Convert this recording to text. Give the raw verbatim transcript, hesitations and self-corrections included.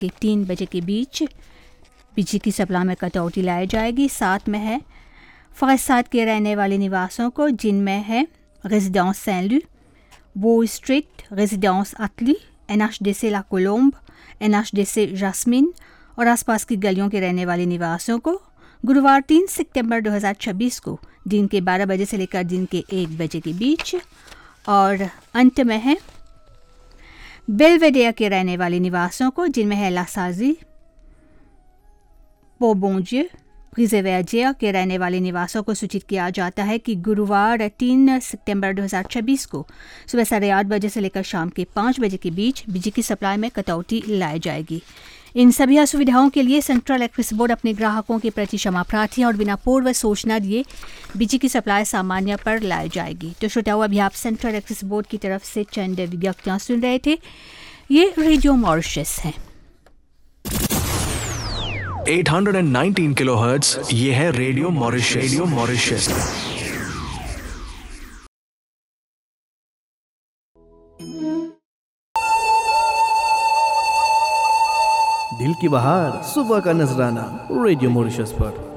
के तीन बजे के बीच बिजली की सप्लाई में कटौती लाई जाएगी। साथ में है फैसाद के रहने वाले निवासों को, जिनमें है रेजिडेंस सैन लू, वो street, residence अतली, N H D C ला coulomb, N H D C jasmine और आसपास की गलियों के रहने वाले निवासों को गुरुवार तीन सितंबर दो हज़ार छब्बीस को दिन के बारह बजे से लेकर दिन के एक बजे के बीच। और अंत में है बेलवेडिया के रहने वाले निवासों को, जिनमें है लासाजी, पोबोंजे, प्रिजेवेजिया के रहने वाले निवासों को सूचित किया जाता है कि गुरुवार तीन सितंबर दो हज़ार छब्बीस को सुबह साढ़े आठ बजे से लेकर शाम के पाँच बजे के बीच बिजली की सप्लाई में कटौती लाई जाएगी। इन सभी असुविधाओं के लिए सेंट्रल इलेक्ट्रिसिटी बोर्ड अपने ग्राहकों के प्रति क्षमा प्रार्थी और बिना पूर्व सूचना दिए बिजली की सप्लाई सामान्य पर लाई जाएगी। तो श्रोताओं, अभी आप सेंट्रल इलेक्ट्रिसिटी बोर्ड की तरफ से चंद विज्ञप्तियां सुन रहे थे। ये रेडियो मॉरिशस है। आठ सौ उन्नीस किलोहर्ट्ज़, ये है रेडियो मॉरिशस। Radio Mauritius. दिल की बहार, सुबह का नजराना, रेडियो मॉरिशस पर।